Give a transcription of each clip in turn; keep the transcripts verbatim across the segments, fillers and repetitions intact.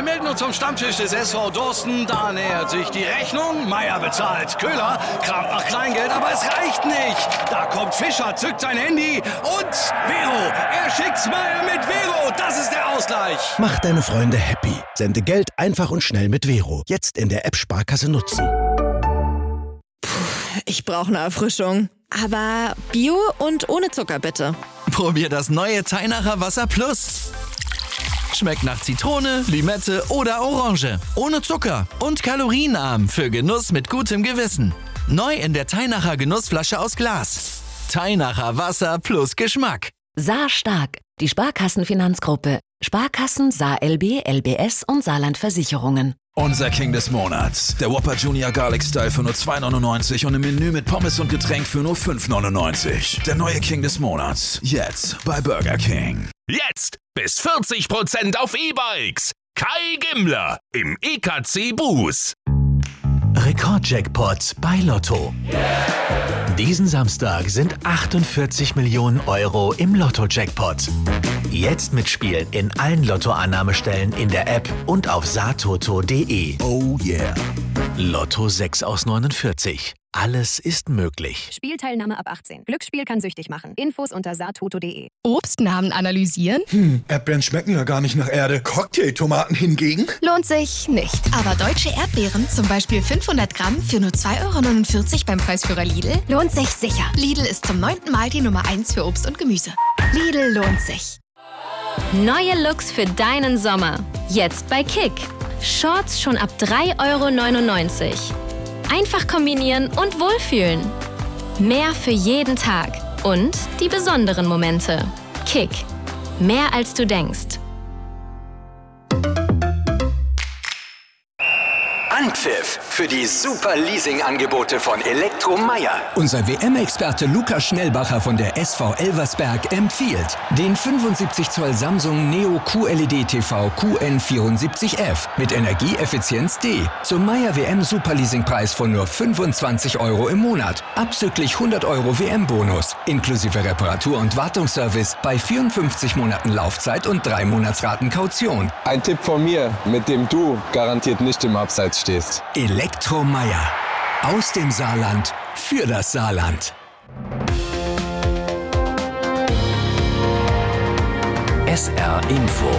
melden uns zum Stammtisch des S V Dorsten. Da nähert sich die Rechnung. Meier bezahlt. Köhler kramt nach Kleingeld, aber es reicht nicht. Da kommt Fischer, zückt sein Handy und Vero. Er schickt's Meier mit Vero. Das ist der Ausgleich. Mach deine Freunde happy. Sende Geld einfach und schnell mit Vero. Jetzt in der App Sparkasse nutzen. Puh, ich brauche eine Erfrischung. Aber Bio und ohne Zucker bitte. Probier das neue Teinacher Wasser Plus. Schmeckt nach Zitrone, Limette oder Orange. Ohne Zucker und kalorienarm für Genuss mit gutem Gewissen. Neu in der Teinacher Genussflasche aus Glas. Teinacher Wasser plus Geschmack. Saar Stark, die Sparkassenfinanzgruppe. Sparkassen, Saar L B, L B S und Saarland Versicherungen. Unser King des Monats. Der Whopper Junior Garlic Style für nur zwei neunundneunzig und im Menü mit Pommes und Getränk für nur fünf neunundneunzig. Der neue King des Monats. Jetzt bei Burger King. Jetzt bis vierzig Prozent auf E-Bikes. Kai Gimmler im E K C Bus. Rekordjackpot bei Lotto. Diesen Samstag sind achtundvierzig Millionen Euro im Lotto-Jackpot. Jetzt mitspielen in allen Lotto-Annahmestellen in der App und auf saartoto punkt de. Oh yeah. Lotto sechs aus neunundvierzig. Alles ist möglich. Spielteilnahme ab achtzehn. Glücksspiel kann süchtig machen. Infos unter saartoto punkt de. Obstnamen analysieren? Hm, Erdbeeren schmecken ja gar nicht nach Erde. Cocktailtomaten hingegen? Lohnt sich nicht. Aber deutsche Erdbeeren, zum Beispiel fünfhundert Gramm für nur zwei Euro neunundvierzig beim Preisführer Lidl, lohnt sich sicher. Lidl ist zum neunten Mal die Nummer eins für Obst und Gemüse. Lidl lohnt sich. Neue Looks für deinen Sommer. Jetzt bei Kick. Shorts schon ab drei Euro neunundneunzig. Einfach kombinieren und wohlfühlen. Mehr für jeden Tag. Und die besonderen Momente. Kick. Mehr als du denkst. Anpfiff für die super Leasing-Angebote von Elektromeier. Unser W M-Experte Lukas Schnellbacher von der S V Elversberg empfiehlt den fünfundsiebzig Zoll Samsung Neo Q L E D T V Q N vierundsiebzig F mit Energieeffizienz D zum Meier W M Superleasingpreis von nur fünfundzwanzig Euro im Monat. Abzüglich hundert Euro W M-Bonus, inklusive Reparatur- und Wartungsservice bei vierundfünfzig Monaten Laufzeit und drei Monatsraten Kaution. Ein Tipp von mir, mit dem du garantiert nicht im Abseits stehst. Elektromeier. Aus dem Saarland für das Saarland. S R Info.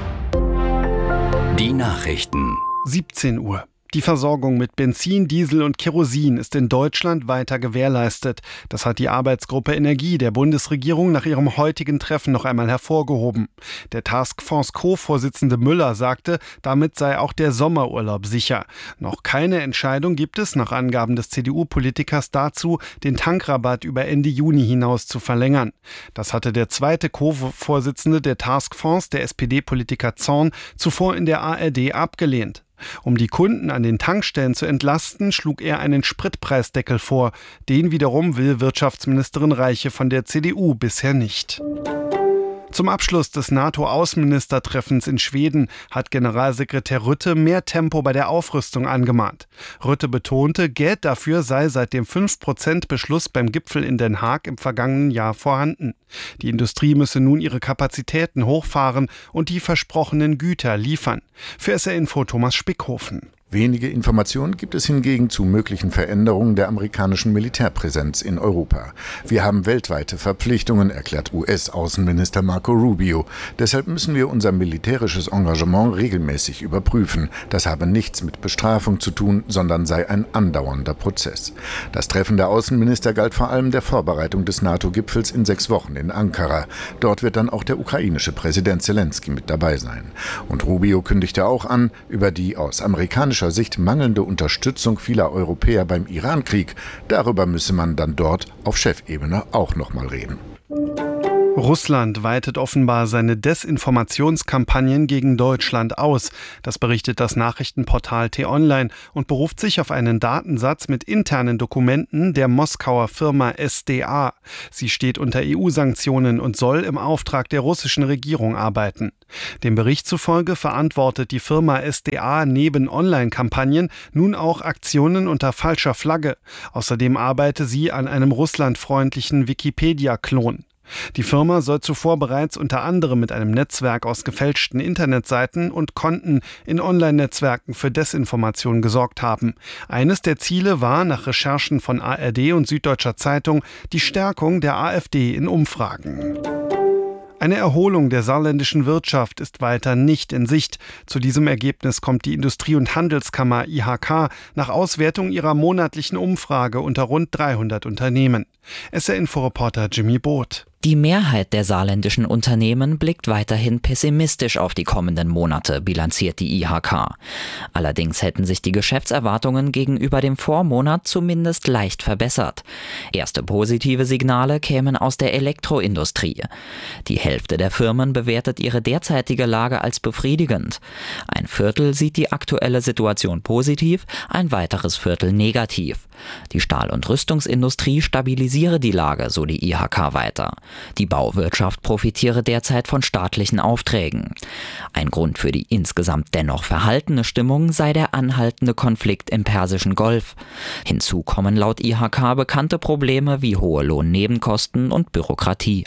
Die Nachrichten. siebzehn Uhr. Die Versorgung mit Benzin, Diesel und Kerosin ist in Deutschland weiter gewährleistet. Das hat die Arbeitsgruppe Energie der Bundesregierung nach ihrem heutigen Treffen noch einmal hervorgehoben. Der Taskforce-Co-Vorsitzende Müller sagte, damit sei auch der Sommerurlaub sicher. Noch keine Entscheidung gibt es, nach Angaben des C D U-Politikers, dazu, den Tankrabatt über Ende Juni hinaus zu verlängern. Das hatte der zweite Co-Vorsitzende der Taskforce, der S P D-Politiker Zorn, zuvor in der A R D abgelehnt. Um die Kunden an den Tankstellen zu entlasten, schlug er einen Spritpreisdeckel vor. Den wiederum will Wirtschaftsministerin Reiche von der C D U bisher nicht. Zum Abschluss des NATO-Außenministertreffens in Schweden hat Generalsekretär Rutte mehr Tempo bei der Aufrüstung angemahnt. Rutte betonte, Geld dafür sei seit dem fünf Prozent Beschluss beim Gipfel in Den Haag im vergangenen Jahr vorhanden. Die Industrie müsse nun ihre Kapazitäten hochfahren und die versprochenen Güter liefern. Für S R Info Thomas Spickhofen. Wenige Informationen gibt es hingegen zu möglichen Veränderungen der amerikanischen Militärpräsenz in Europa. Wir haben weltweite Verpflichtungen, erklärt U S-Außenminister Marco Rubio. Deshalb müssen wir unser militärisches Engagement regelmäßig überprüfen. Das habe nichts mit Bestrafung zu tun, sondern sei ein andauernder Prozess. Das Treffen der Außenminister galt vor allem der Vorbereitung des NATO-Gipfels in sechs Wochen in Ankara. Dort wird dann auch der ukrainische Präsident Zelensky mit dabei sein. Und Rubio kündigte auch an, über die aus amerikanischer Sicht mangelnde Unterstützung vieler Europäer beim Iran-Krieg, darüber müsse man dann dort auf Chefebene auch noch mal reden. Russland weitet offenbar seine Desinformationskampagnen gegen Deutschland aus. Das berichtet das Nachrichtenportal T-Online und beruft sich auf einen Datensatz mit internen Dokumenten der Moskauer Firma S D A. Sie steht unter E U-Sanktionen und soll im Auftrag der russischen Regierung arbeiten. Dem Bericht zufolge verantwortet die Firma S D A neben Online-Kampagnen nun auch Aktionen unter falscher Flagge. Außerdem arbeite sie an einem russlandfreundlichen Wikipedia-Klon. Die Firma soll zuvor bereits unter anderem mit einem Netzwerk aus gefälschten Internetseiten und Konten in Online-Netzwerken für Desinformation gesorgt haben. Eines der Ziele war, nach Recherchen von A R D und Süddeutscher Zeitung, die Stärkung der AfD in Umfragen. Eine Erholung der saarländischen Wirtschaft ist weiter nicht in Sicht. Zu diesem Ergebnis kommt die Industrie- und Handelskammer I H K nach Auswertung ihrer monatlichen Umfrage unter rund dreihundert Unternehmen. S R-Info-Reporter Jimmy Both. Die Mehrheit der saarländischen Unternehmen blickt weiterhin pessimistisch auf die kommenden Monate, bilanziert die I H K. Allerdings hätten sich die Geschäftserwartungen gegenüber dem Vormonat zumindest leicht verbessert. Erste positive Signale kämen aus der Elektroindustrie. Die Hälfte der Firmen bewertet ihre derzeitige Lage als befriedigend. Ein Viertel sieht die aktuelle Situation positiv, ein weiteres Viertel negativ. Die Stahl- und Rüstungsindustrie stabilisiere die Lage, so die I H K weiter. Die Bauwirtschaft profitiere derzeit von staatlichen Aufträgen. Ein Grund für die insgesamt dennoch verhaltene Stimmung sei der anhaltende Konflikt im Persischen Golf. Hinzu kommen laut I H K bekannte Probleme wie hohe Lohnnebenkosten und Bürokratie.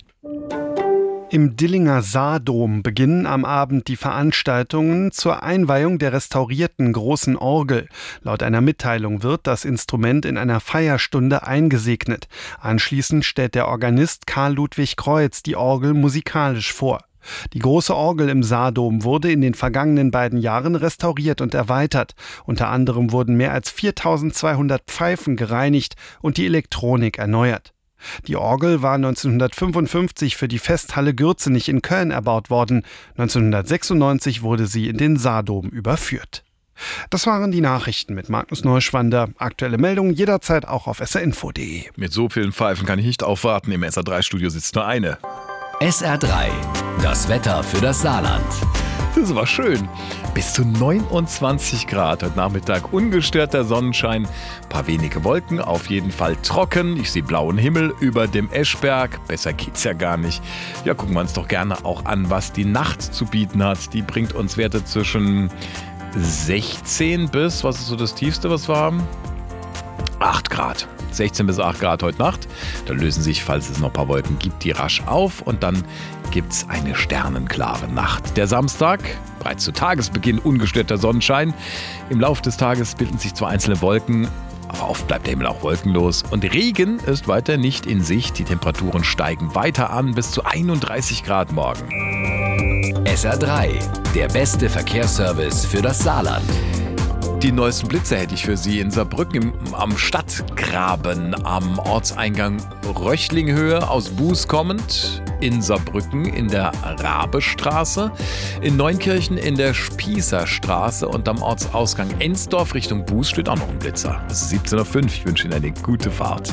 Im Dillinger Saardom beginnen am Abend die Veranstaltungen zur Einweihung der restaurierten großen Orgel. Laut einer Mitteilung wird das Instrument in einer Feierstunde eingesegnet. Anschließend stellt der Organist Karl Ludwig Kreuz die Orgel musikalisch vor. Die große Orgel im Saardom wurde in den vergangenen beiden Jahren restauriert und erweitert. Unter anderem wurden mehr als viertausendzweihundert Pfeifen gereinigt und die Elektronik erneuert. Die Orgel war neunzehnhundertfünfundfünfzig für die Festhalle Gürzenich in Köln erbaut worden. neunzehnhundertsechsundneunzig wurde sie in den Saardom überführt. Das waren die Nachrichten mit Magnus Neuschwander. Aktuelle Meldungen jederzeit auch auf s r info punkt d e. Mit so vielen Pfeifen kann ich nicht aufwarten. Im S R drei Studio sitzt nur eine. S R drei, das Wetter für das Saarland. Das war schön. Bis zu neunundzwanzig Grad heute Nachmittag, ungestörter Sonnenschein, paar wenige Wolken, auf jeden Fall trocken. Ich sehe blauen Himmel über dem Eschberg. Besser geht's ja gar nicht. Ja, gucken wir uns doch gerne auch an, was die Nacht zu bieten hat. Die bringt uns Werte zwischen sechzehn bis, was ist so das Tiefste, was wir haben? acht Grad. sechzehn bis acht Grad heute Nacht. Da lösen sich, falls es noch ein paar Wolken gibt, die rasch auf und dann gibt's eine sternenklare Nacht. Der Samstag, bereits zu Tagesbeginn ungestörter Sonnenschein. Im Laufe des Tages bilden sich zwar einzelne Wolken, aber oft bleibt der Himmel auch wolkenlos. Und Regen ist weiter nicht in Sicht. Die Temperaturen steigen weiter an bis zu einunddreißig Grad morgen. S R drei, der beste Verkehrsservice für das Saarland. Die neuesten Blitzer hätte ich für Sie in Saarbrücken im, am Stadtgraben am Ortseingang Röchlinghöhe aus Buß kommend, in Saarbrücken in der Rabestraße, in Neunkirchen in der Spießerstraße und am Ortsausgang Ensdorf Richtung Buß steht auch noch ein Blitzer. Es ist siebzehn Uhr fünf. Ich wünsche Ihnen eine gute Fahrt.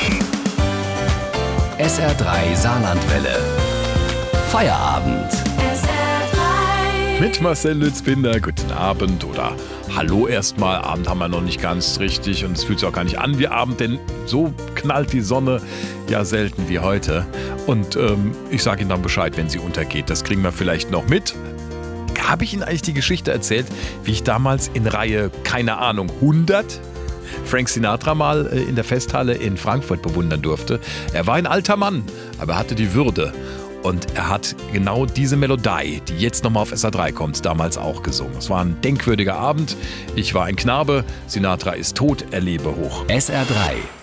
S R drei Saarlandwelle. Feierabend. Mit Marcel Lützbinder, guten Abend oder hallo erstmal. Abend haben wir noch nicht ganz richtig und es fühlt sich auch gar nicht an wie Abend, denn so knallt die Sonne ja selten wie heute. Und ähm, ich sage Ihnen dann Bescheid, wenn sie untergeht. Das kriegen wir vielleicht noch mit. Habe ich Ihnen eigentlich die Geschichte erzählt, wie ich damals in Reihe, keine Ahnung, hundert Frank Sinatra mal in der Festhalle in Frankfurt bewundern durfte? Er war ein alter Mann, aber er hatte die Würde. Und er hat genau diese Melodie, die jetzt nochmal auf S R drei kommt, damals auch gesungen. Es war ein denkwürdiger Abend. Ich war ein Knabe. Sinatra ist tot. Er lebe hoch. S R drei.